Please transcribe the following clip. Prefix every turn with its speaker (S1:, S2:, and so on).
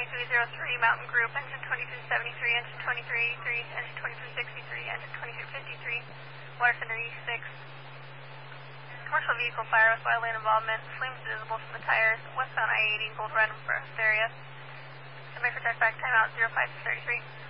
S1: 2203, Mountain Group, engine 2273, engine 2383, engine 2263, engine 2253, water center E6. Commercial vehicle fire with wildland involvement, flames visible from the tires, westbound I-80, Gold Run, Forest area. Somebody for check back, timeout 0533.